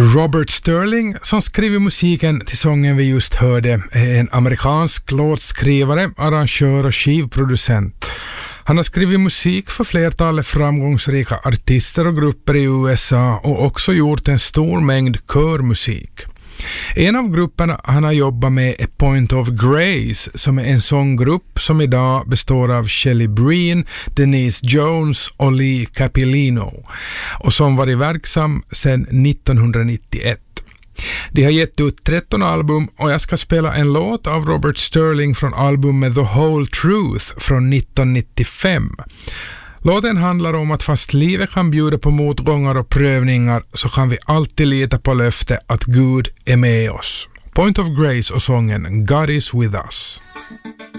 Robert Sterling, som skriver musiken till sången vi just hörde, är en amerikansk låtskrivare, arrangör och skivproducent. Han har skrivit musik för flertalet framgångsrika artister och grupper i USA och också gjort en stor mängd körmusik. En av grupperna han har jobbat med är Point of Grace, som är en sånggrupp som idag består av Shelley Breen, Denise Jones och Lee Capilino och som varit verksam sedan 1991. De har gett ut 13 album och jag ska spela en låt av Robert Sterling från albumet The Whole Truth från 1995. Låten handlar om att fast livet kan bjuda på motgångar och prövningar så kan vi alltid lita på löfte att Gud är med oss. Point of Grace och sången God is with us.